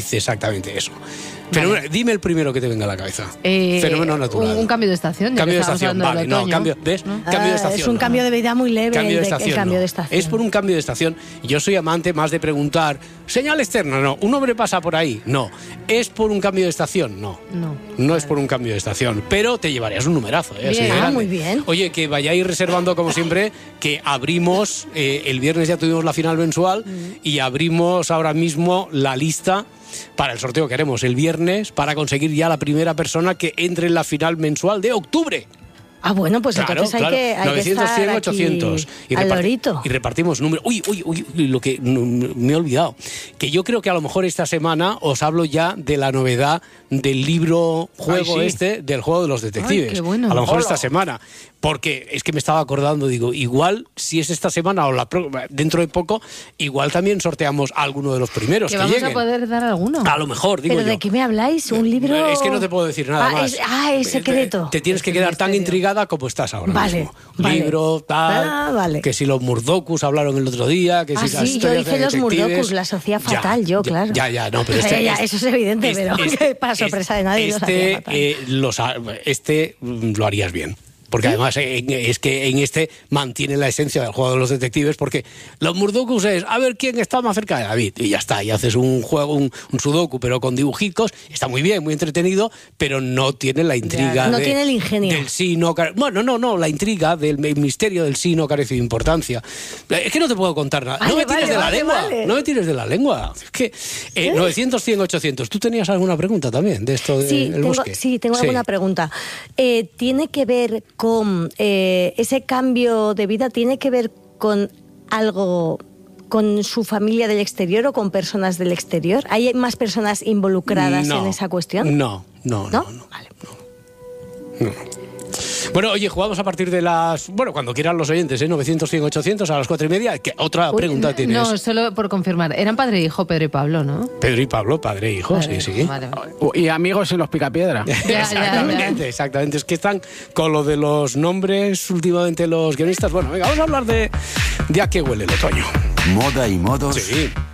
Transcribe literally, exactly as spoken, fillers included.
Exactamente eso. Pero vale. Dime el primero que te venga a la cabeza. Eh, Fenómeno natural. Un, un cambio de estación. Cambio de estación, vale. No, cambio, ¿ves? ¿no? Cambio de estación. Es un no. cambio de vida muy leve. Cambio de el, estación, el cambio no. de estación. Es por un cambio de estación. Yo soy amante más de preguntar, ¿señal externa? No. ¿Un hombre pasa por ahí? No. ¿Es por un cambio de estación? No. No. No vale. Es por un cambio de estación. Pero te llevarías un numerazo, ¿eh? Bien. Ah, muy bien. Oye, que vayáis reservando, como siempre, que abrimos, eh, el viernes ya tuvimos la final mensual mm. y abrimos ahora mismo la lista para el sorteo que haremos el viernes para conseguir ya la primera persona que entre en la final mensual de octubre. Ah, bueno, pues claro, entonces hay claro. que hay novecientos, que estar cien, ochocientos. Y, al reparti- lorito. y repartimos números. Uy, uy, uy, lo que no, me he olvidado. Que yo creo que a lo mejor esta semana os hablo ya de la novedad del libro juego Ay, sí. este, del juego de los detectives. Ay, qué bueno. A lo mejor Hola. esta semana. Porque es que me estaba acordando, digo, igual si es esta semana o la pro- dentro de poco, igual también sorteamos a alguno de los primeros que, que vamos lleguen. a poder dar alguno. A lo mejor, digo ¿Pero yo. de qué me habláis? ¿Un libro? Es que no te puedo decir nada ah, más. Es, ah, es secreto. Te, te tienes que quedar tan intrigada como estás ahora vale, mismo. Vale. Libro, tal, ah, vale. que si los Murdokus hablaron el otro día, que ah, si las sí, yo hice los Murdokus, la hacía fatal, ya, yo, ya, claro. Ya, ya, no, pero este... ya, ya, eso es evidente, este, pero este, para sorpresa de nadie este, los hacía fatal. Eh, los, este lo harías bien. Porque ¿sí? además eh, es que en este mantiene la esencia del juego de los detectives, porque los Murdokus es a ver quién está más cerca de David, y ya está, y haces un juego, un, un sudoku, pero con dibujicos, está muy bien, muy entretenido, pero no tiene la intriga. No de, tiene el ingenio. Del sí, no, bueno, no, no, la intriga del misterio del sí no carece de importancia. Es que no te puedo contar nada. Vale, no me tires vale, de la vale, lengua, vale. no me tires de la lengua. Es que eh, novecientos, cien, ochocientos. ¿Tú tenías alguna pregunta también de esto del sí, tengo, bosque? Sí, tengo sí. alguna pregunta. Eh, ¿Tiene que ver con... Eh, ese cambio de vida tiene que ver con algo, con su familia del exterior o con personas del exterior? ¿Hay más personas involucradas no, en esa cuestión? No, no, no. ¿No? no, vale. no. no. Bueno, oye, jugamos a partir de las... Bueno, cuando quieran los oyentes, ¿eh? novecientos, cien, ochocientos a las cuatro y media. ¿Qué otra Uy, pregunta tienes? No, solo por confirmar. Eran padre e hijo, Pedro y Pablo, ¿no? Pedro y Pablo, padre e hijo, Padre, sí, sí. Vale. Y amigos en los Picapiedra. Ya, exactamente, ya, ya. exactamente. Es que están con lo de los nombres últimamente los guionistas. Bueno, venga, vamos a hablar de, de a qué huele el otoño. Moda y modos Sí.